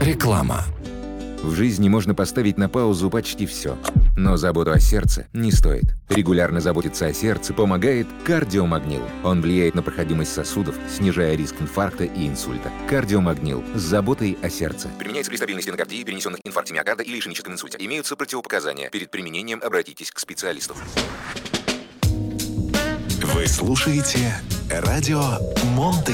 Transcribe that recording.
Реклама. В жизни можно поставить на паузу почти все. Но заботу о сердце не стоит. Регулярно заботиться о сердце помогает кардиомагнил. Он влияет на проходимость сосудов, снижая риск инфаркта и инсульта. Кардиомагнил с заботой о сердце. Применяется при стабильной стенокардии, перенесенных инфаркте миокарда или ишемическом инсульте. Имеются противопоказания. Перед применением обратитесь к специалисту. Вы слушаете радио Монте